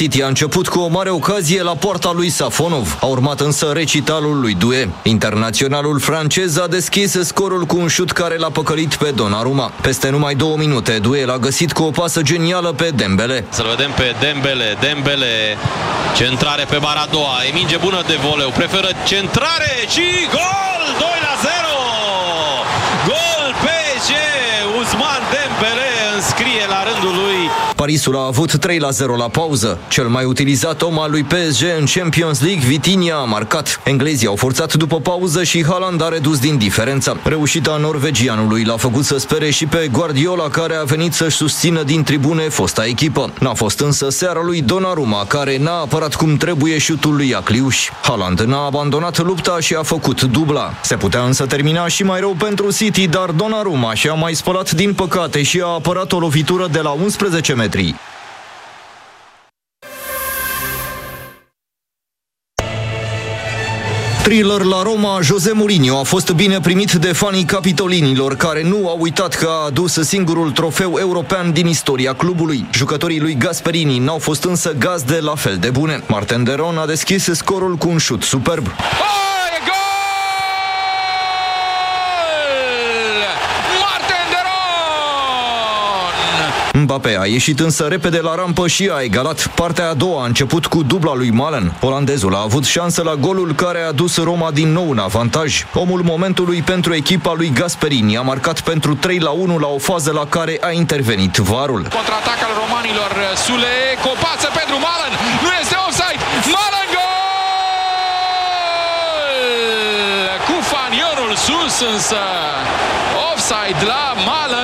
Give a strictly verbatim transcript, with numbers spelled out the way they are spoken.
City a început cu o mare ocazie la poarta lui Safonov. A urmat însă recitalul lui Doué. Internaționalul francez a deschis scorul cu un șut care l-a păcălit pe Donnarumma. Peste numai două minute, Doué l-a găsit cu o pasă genială pe Dembele. Să-l vedem pe Dembele. Dembele, centrare pe bara a doua. E minge bună de voleu. Preferă centrare și gol! doi la zero! Gol P S G! Ousmane Dembele înscrie la rândul lui. Parisul a avut trei la zero la pauză. Cel mai utilizat om al lui P S G în Champions League, Vitinha, a marcat. Englezii au forțat după pauză și Haaland a redus din diferență. Reușita norvegianului l-a făcut să spere și pe Guardiola, care a venit să-și susțină din tribune fosta echipă. N-a fost însă seara lui Donnarumma, care n-a apărat cum trebuie șutul lui Acliuș. Haaland n-a abandonat lupta și a făcut dubla. Se putea însă termina și mai rău pentru City, dar Donnarumma și-a mai spălat din păcate și a apărat o lovitură de la unsprezece metri. Thriller la Roma, José Mourinho a fost bine primit de fanii capitolinilor, care nu au uitat că a adus singurul trofeu european din istoria clubului. Jucătorii lui Gasperini n-au fost însă gazde la fel de bune. Marten de Roon a deschis scorul cu un șut superb. Mbappé a ieșit însă repede la rampă și a egalat. Partea a doua a început cu dubla lui Malen. Olandezul a avut șansă la golul care a dus Roma din nou în avantaj. Omul momentului pentru echipa lui Gasperini a marcat pentru trei la unu la o fază la care a intervenit varul. Contraatac al romanilor. Sule, copață pentru Malen. Nu este offside. Malen, gol! Cu fanionul sus însă. Offside la Malen.